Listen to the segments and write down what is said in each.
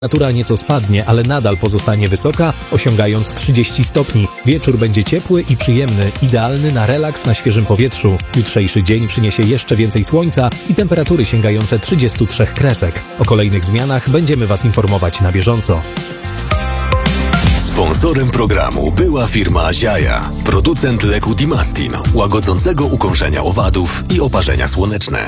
Temperatura nieco spadnie, ale nadal pozostanie wysoka, osiągając 30 stopni. Wieczór będzie ciepły i przyjemny, idealny na relaks na świeżym powietrzu. Jutrzejszy dzień przyniesie jeszcze więcej słońca i temperatury sięgające 33 kresek. O kolejnych zmianach będziemy Was informować na bieżąco. Sponsorem programu była firma Ziaja, producent leku Dimastin, łagodzącego ukąszenia owadów i oparzenia słoneczne.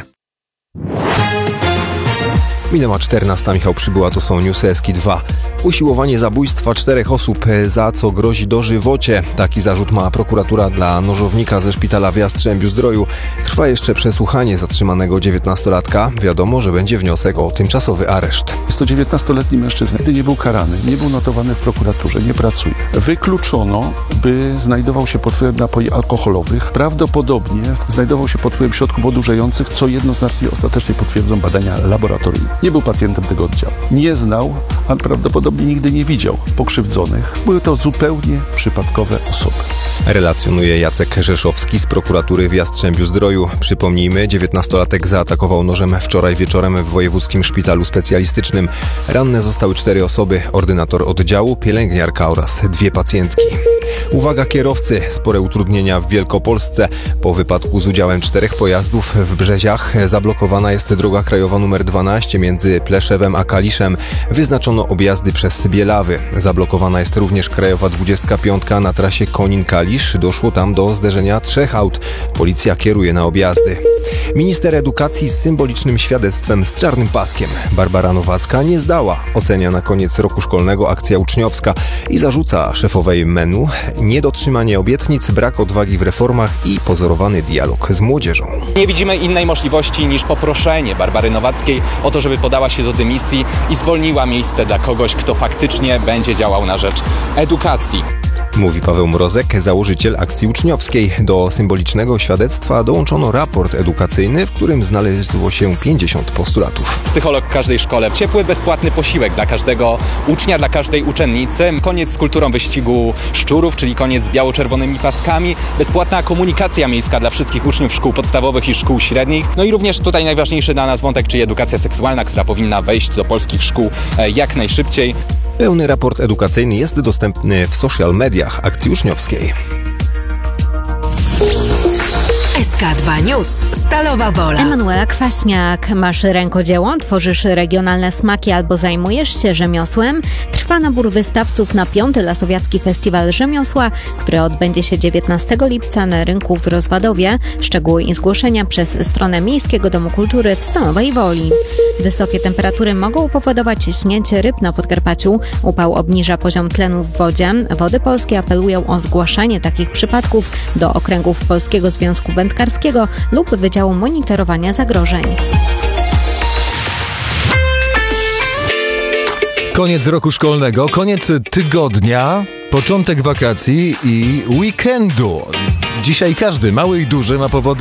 Minęła 14. Michał Przybyła, to są newsy Eski2. Usiłowanie zabójstwa 4 osób, za co grozi dożywocie. Taki zarzut ma prokuratura dla nożownika ze szpitala w Jastrzębiu-Zdroju. Trwa jeszcze przesłuchanie zatrzymanego 19-latka. Wiadomo, że będzie wniosek o tymczasowy areszt. Jest to 19-letni mężczyzna. Nigdy nie był karany, nie był notowany w prokuraturze, nie pracuje. Wykluczono, by znajdował się pod wpływem napoi alkoholowych. Prawdopodobnie znajdował się pod wpływem środków odurzających, co jednoznacznie ostatecznie potwierdzą badania laboratoryjne. Nie był pacjentem tego oddziału. Nie znał, a prawdopodobnie nigdy nie widział pokrzywdzonych. Były to zupełnie przypadkowe osoby. Relacjonuje Jacek Rzeszowski z prokuratury w Jastrzębiu-Zdroju. Przypomnijmy, 19-latek zaatakował nożem wczoraj wieczorem w wojewódzkim szpitalu specjalistycznym. Ranne zostały 4 osoby, ordynator oddziału, pielęgniarka oraz 2 pacjentki. Uwaga kierowcy, spore utrudnienia w Wielkopolsce. Po wypadku z udziałem 4 pojazdów w Brzeziach zablokowana jest droga krajowa nr 12 między Pleszewem a Kaliszem. Wyznaczono objazdy przez Bielawy. Zablokowana jest również krajowa 25 na trasie Konin-Kalisz. Doszło tam do zderzenia 3 aut. Policja kieruje na objazdy. Minister edukacji z symbolicznym świadectwem z czarnym paskiem. Barbara Nowacka nie zdała. Ocenia na koniec roku szkolnego akcja uczniowska i zarzuca szefowej MEN-u niedotrzymanie obietnic, brak odwagi w reformach i pozorowany dialog z młodzieżą. Nie widzimy innej możliwości niż poproszenie Barbary Nowackiej o to, żeby podała się do dymisji i zwolniła miejsce dla kogoś, kto faktycznie będzie działał na rzecz edukacji. Mówi Paweł Mrozek, założyciel akcji uczniowskiej. Do symbolicznego świadectwa dołączono raport edukacyjny, w którym znalazło się 50 postulatów. Psycholog w każdej szkole, ciepły, bezpłatny posiłek dla każdego ucznia, dla każdej uczennicy, koniec z kulturą wyścigu szczurów, czyli koniec z biało-czerwonymi paskami, bezpłatna komunikacja miejska dla wszystkich uczniów szkół podstawowych i szkół średnich. No i również tutaj najważniejszy dla nas wątek, czyli edukacja seksualna, która powinna wejść do polskich szkół jak najszybciej. Pełny raport edukacyjny jest dostępny w social mediach akcji uczniowskiej. SK2 News. Stalowa Wola. Emanuela Kwaśniak. Masz rękodzieło? Tworzysz regionalne smaki albo zajmujesz się rzemiosłem? Trwa nabór wystawców na 5. Lasowiacki Festiwal Rzemiosła, który odbędzie się 19 lipca na rynku w Rozwadowie. Szczegóły i zgłoszenia przez stronę Miejskiego Domu Kultury w Stalowej Woli. Wysokie temperatury mogą powodować śnięcie ryb na Podkarpaciu. Upał obniża poziom tlenu w wodzie. Wody Polskie apelują o zgłaszanie takich przypadków do okręgów Polskiego Związku Wędkarskiego lub Wydziału Monitorowania Zagrożeń. Koniec roku szkolnego, koniec tygodnia, początek wakacji i weekendu. Dzisiaj każdy, mały i duży, ma powody